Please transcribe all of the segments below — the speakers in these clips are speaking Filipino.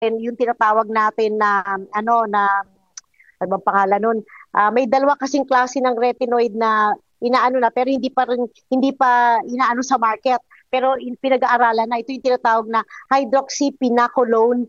yung tinatawag natin na ano bang pangalan nun? May dalawa kasing klase ng retinoid na inaano na pero hindi pa inaano sa market. Pero pinag-aaralan na ito yung tinatawag na hydroxypinacolone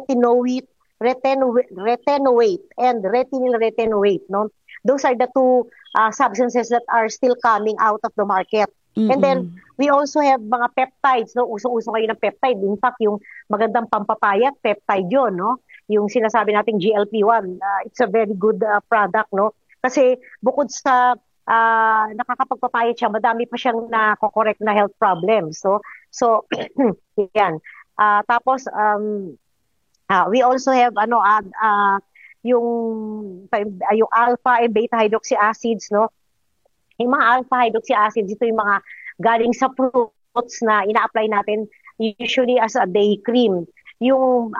retinoate and retinyl retinoate, no? Those are the two substances that are still coming out of the market. And then Mm-mm. we also have mga peptides, no? Usong-uso ngayon ng peptide. In fact, yung magandang pampapayat, peptide yun, no? Yung sinasabi nating GLP-1, it's a very good product, no? Kasi bukod sa nakakapagpapayat siya, madami pa siyang na-correct na health problems. So yan. Tapos we also have yung yung alpha and beta hydroxy acids, no? Yung mga alpha hydroxy acids, ito yung mga galing sa fruits na ina-apply natin usually as a day cream. Yung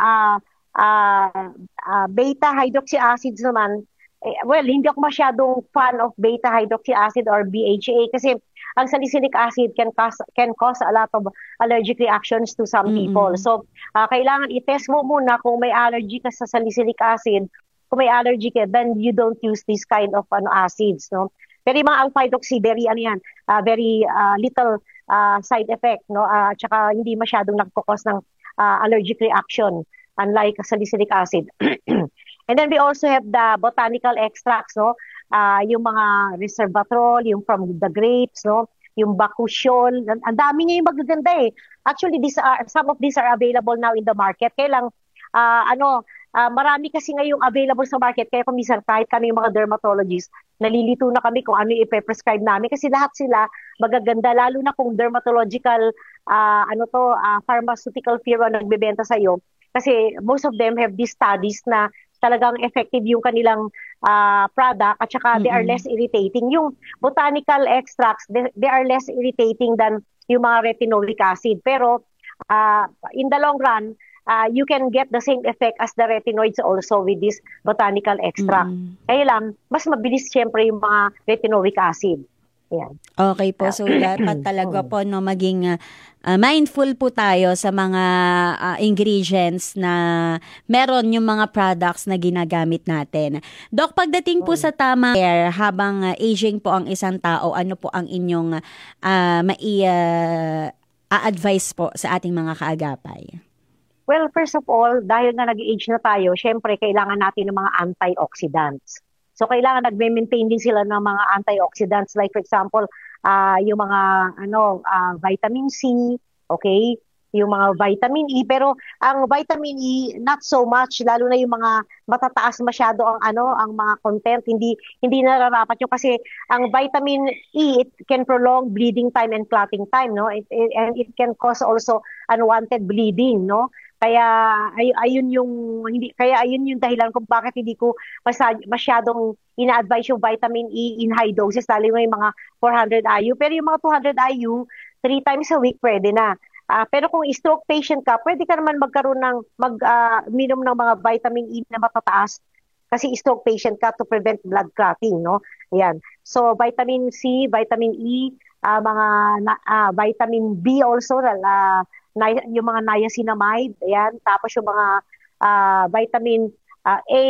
beta hydroxy acids naman, well, hindi ako masyadong fan of beta hydroxy acid or BHA kasi ang salicylic acid can cause a lot of allergic reactions to some people. Mm-mm. So, kailangan i-test mo muna kung may allergy ka sa salicylic acid. Kung may allergy ka, then you don't use this kind of acids, no? Pero yung mga alpha hydroxy, very little side effect, no? Tsaka hindi masyadong nagkukos ng allergic reaction, unlike salicylic acid. And then we also have the botanical extracts, no? Yung mga resveratrol, yung from the grapes, no? Yung bakuchiol, ang dami niya yung magaganda eh. Actually, some of these are available now in the market. Kaya lang, marami kasi ngayong available sa market. Kaya kung minsan, kahit kami yung mga dermatologists, nalilito na kami kung ano yung ipe-prescribe namin. Kasi lahat sila magaganda, lalo na kung dermatological, pharmaceutical firm ang nagbebenta sa'yo. Kasi most of them have these studies na talagang effective yung kanilang product at saka they are less irritating. Yung botanical extracts, they are less irritating than yung mga retinoic acid. Pero in the long run, you can get the same effect as the retinoids also with this botanical extract. Kaya lang, mas mabilis siyempre yung mga retinoic acid. Yan. Okay po. So, dapat talaga po no, maging mindful po tayo sa mga ingredients na meron yung mga products na ginagamit natin. Doc, pagdating po sa tamang care habang aging po ang isang tao, ano po ang inyong advice po sa ating mga kaagapay? Well, first of all, dahil nga nag-age na tayo, syempre kailangan natin ng mga antioxidants. So, kailangan nagme-maintain din sila ng mga antioxidants. Like, for example, yung mga vitamin C, okay? Yung mga vitamin E. Pero ang vitamin E, not so much. Lalo na yung mga matataas masyado ang mga content. Hindi nararapat yun. Kasi ang vitamin E, it can prolong bleeding time and clotting time, no? And it can cause also unwanted bleeding, no? Kaya ayun yung dahilan kung bakit hindi ko masyadong ina-advise yung vitamin E in high doses, lalo na yung mga 400 IU. Pero yung mga 200 IU, 3 times a week pwede na. Pero kung stroke patient ka, pwede ka naman minom ng mga vitamin E na matataas kasi stroke patient ka to prevent blood clotting, no? Ayan. So vitamin C, vitamin E, vitamin B also, yung mga niacinamide, ayan. Tapos yung mga vitamin A,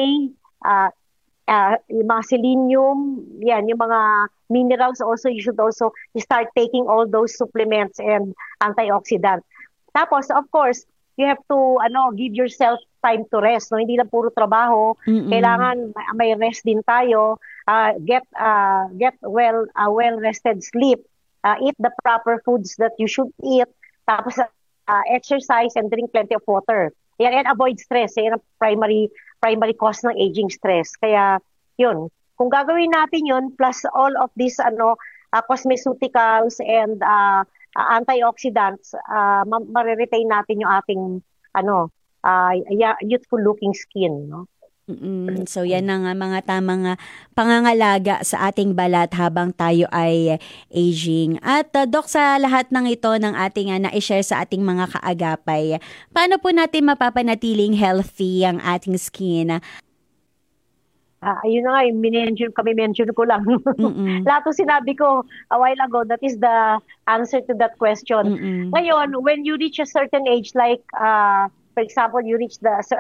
yung mga selenium, yan, yung mga minerals also, you should also start taking all those supplements and antioxidants. Tapos, of course, you have to give yourself time to rest, no? Hindi lang puro trabaho. Kailangan may rest din tayo. Get well-rested sleep. Eat the proper foods that you should eat. Tapos, exercise and drink plenty of water. Yan, and avoid stress. Yan ang primary cause ng aging stress. Kaya, yun. Kung gagawin natin yun, plus all of these cosmeceuticals and antioxidants, mariretain natin yung ating youthful looking skin, no? So yan na nga mga tamang pangangalaga sa ating balat habang tayo ay aging. At Doc, sa lahat ng ito ng ating na-share sa ating mga kaagapay, paano po natin mapapanatiling healthy ang ating skin? Ayun na nga, mention ko lang. Lahat ng sinabi ko a while ago, that is the answer to that question. Ngayon, when you reach a certain age, like for for example, you reach the